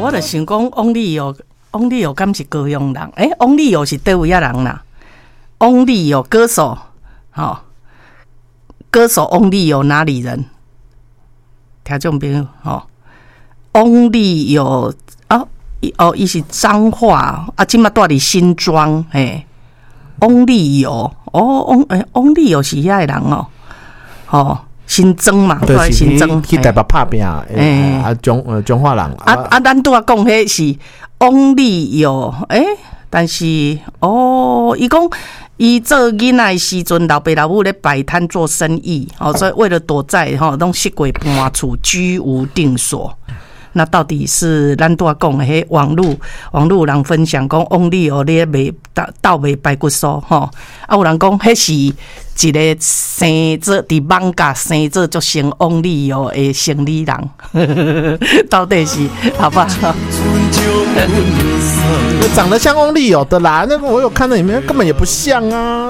我就想讲翁立友敢是高雄人？翁立友是倒位啊人啦？翁立友歌手，歌手翁立友哪里人？听众朋友，翁立友伊是彰化啊，今嘛住伫新庄，翁立友，翁立友是遐个人新庄嘛， 对， 新庄去台北拍拼中华人咱拄仔讲迄是翁立友，但是伊讲伊做囡仔的时阵，老爸老母咧摆摊做生意，所以为了躲债，拢四过搬厝，居无定所。那到底是咱拄仔讲的迄网络人分享讲翁立友咧卖倒卖排骨酥有人讲迄是一个生做伫网架生做足成翁立友的生理人，到底是好不好？ 长得像翁立友的啦，那个我有看到里面根本也不像啊。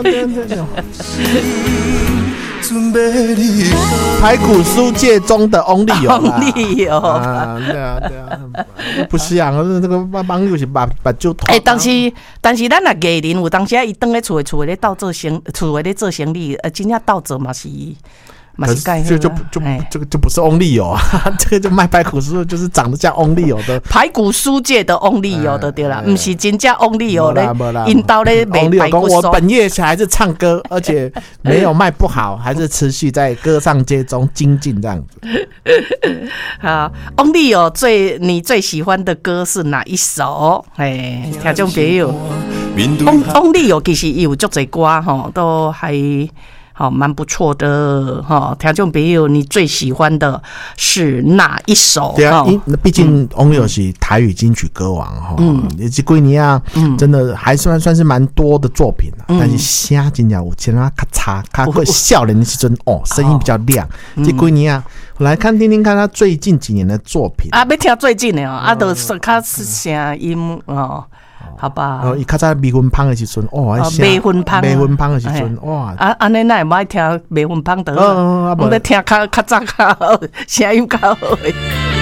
排骨酥界中的翁立友啦， 翁立友对啊，不像啊，这个网友是把酒头。 但是咱也艺人有当时伊当咧厝咧倒做厝咧做生意，真正倒做嘛是盖好这个就不是翁立友啊，这个就卖排骨酥，就是长得像翁立友的排骨酥界的翁立友的对啦，不是真正翁立友咧，引导咧卖排骨酥。 我本业还是唱歌，而且没有卖不好，还是持续在歌唱界中精进这样子。 好，翁立友你最喜欢的歌是哪一首？听众朋友，翁立友其实有足侪歌都还。蛮不错的听众朋友，你最喜欢的是哪一首？ 对啊，毕竟翁立友是台语金曲歌王这几年啊，真的还算是蛮多的作品但是声真的有真啊较差，较会少年的时阵声音比较亮。这几年啊，我来听听看他最近几年的作品要听最近的都是较声音好吧， 伊较早微分芳的时阵， 微分芳的时阵，哇！ 安尼哪会爱听微分芳的？我咧听较早较好，声音较好的。